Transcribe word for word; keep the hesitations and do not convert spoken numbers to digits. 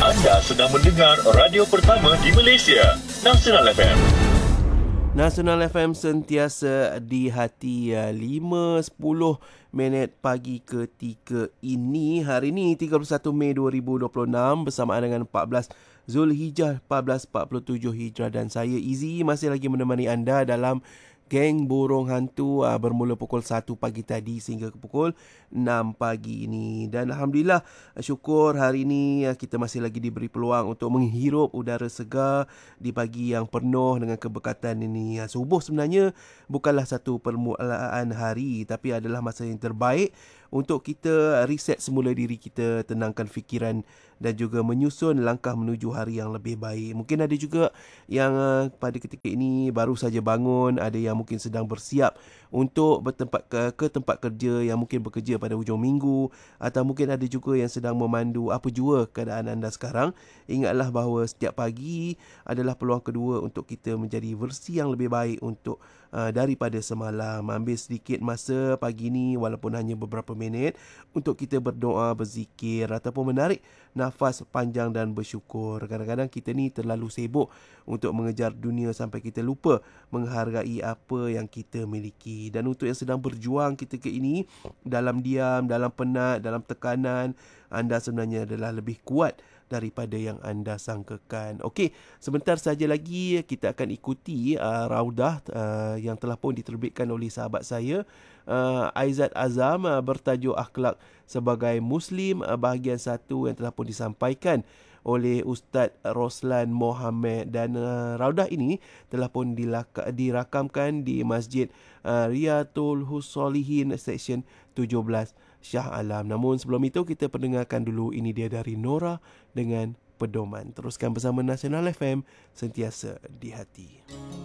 Anda sedang mendengar radio pertama di Malaysia, Nasional F M. Nasional F M sentiasa di hati. Lima sepuluh minit pagi ketika ini. Hari ini tiga puluh satu Mei dua ribu dua puluh enam bersamaan dengan empat belas Zulhijjah seribu empat ratus empat puluh tujuh Hijrah, dan saya Izzy masih lagi menemani anda dalam Geng Burung Hantu uh, bermula pukul satu pagi tadi sehingga ke pukul enam pagi ini. Dan Alhamdulillah, syukur hari ini uh, kita masih lagi diberi peluang untuk menghirup udara segar di pagi yang penuh dengan keberkatan ini. Uh, subuh sebenarnya bukanlah satu permulaan hari, tapi adalah masa yang terbaik untuk kita reset semula diri kita, tenangkan fikiran dan juga menyusun langkah menuju hari yang lebih baik. Mungkin ada juga yang uh, pada ketika ini baru saja bangun, ada yang mungkin sedang bersiap untuk bertempat ke, ke tempat kerja, yang mungkin bekerja pada hujung minggu, atau mungkin ada juga yang sedang memandu. Apa jua keadaan anda sekarang, ingatlah bahawa setiap pagi adalah peluang kedua untuk kita menjadi versi yang lebih baik untuk uh, daripada semalam. Ambil sedikit masa pagi ni walaupun hanya beberapa minit untuk kita berdoa, berzikir ataupun menarik nafas panjang dan bersyukur. Kadang-kadang kita ni terlalu sibuk untuk mengejar dunia sampai kita lupa menghargai apa yang kita miliki. Dan untuk yang sedang berjuang ketika ini dalam diam, dalam penat, dalam tekanan, anda sebenarnya adalah lebih kuat daripada yang anda sangkakan. Okey, sebentar saja lagi kita akan ikuti uh, raudah uh, yang telah pun diterbitkan oleh sahabat saya uh, Aizat Azam uh, bertajuk Akhlak Sebagai Muslim, uh, bahagian satu yang telah pun disampaikan oleh Ustaz Roslan Mohammed. Dan uh, raudah ini telah pun dilaka, dirakamkan di Masjid uh, Riyatul Hussolihin Seksyen tujuh belas Shah Alam. Namun sebelum itu kita pendengarkan dulu ini dia dari Nora dengan Pedoman. Teruskan bersama Nasional F M, sentiasa di hati.